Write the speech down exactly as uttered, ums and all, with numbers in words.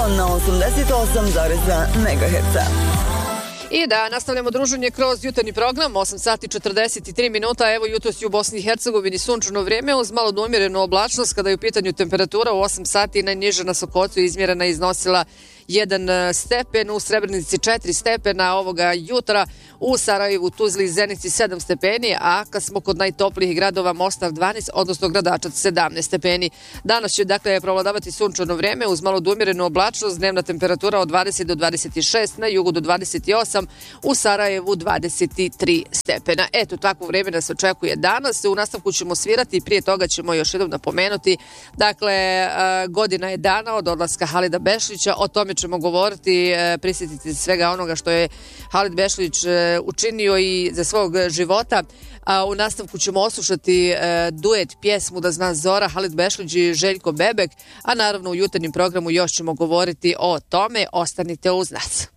radio na osamdeset osam zarez dva megaherca. I da nastavljamo druženje kroz jutarnji program, osam sati četrdeset tri minuta, evo jutros u Bosni i Hercegovini sunčano vrijeme uz malo umjerenu oblačnost, kada je u pitanju temperatura u osam sati najniža na Sokocu izmjerena iznosila jedan stepen, u Srebrenici četiri stepena ovoga jutra, u Sarajevu, Tuzli i Zenici sedam stepeni, a kad smo kod najtoplijih gradova Mostar dvanaest, odnosno Gradačac sedamnaest stepeni. Danas će dakle provladavati sunčano vrijeme uz malo umjerenu oblačnost, dnevna temperatura od dvadeset do dvadeset šest, na jugu do dvadeset osam, u Sarajevu dvadeset tri stepena. Eto, takvo vrijeme nas očekuje danas. U nastavku ćemo svirati, prije toga ćemo još jednom napomenuti, dakle, godina je dana od odlaska Halida Bešlića, o tome ćemo govoriti, prisjetiti se svega onoga što je Halid Bešlić učinio i za svog života. A u nastavku ćemo oslušati duet pjesmu Da zna Zora, Halid Bešlić i Željko Bebek, a naravno u jutarnjem programu još ćemo govoriti o tome. Ostanite uz nas.